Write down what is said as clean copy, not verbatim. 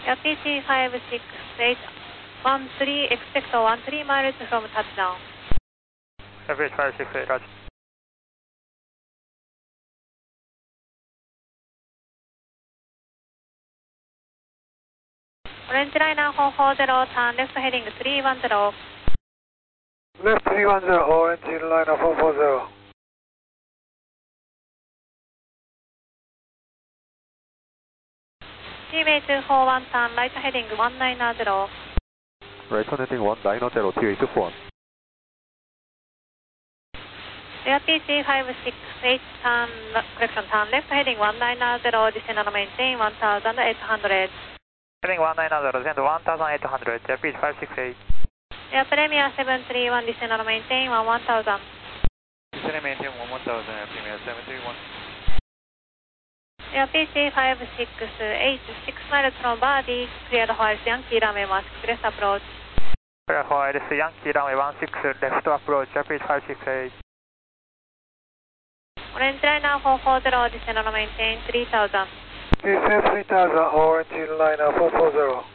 Yeah, PC56813, expect 13 miles from touchdown. Average 568, Roger. Orange liner 440, turn left heading 310. Left 310, orange liner 440. CMA241, turn right heading 190. Right on heading 190, TH41. Air PC568, turn left heading 190, descend and maintain 1800. Heading 190, descend 1800, Air Peach 568. Air Premier 731, descend and maintain 1000. Descend and maintain 1000, Air Premier 731. Air PC568, 6 miles from Body, cleared while Yankee runway 16 left approach. Clear for LS Yankee runway 16 left approach, Air Peach 568. Orange liner 440, descend and maintain 3000. Descend 3000, orange liner 440.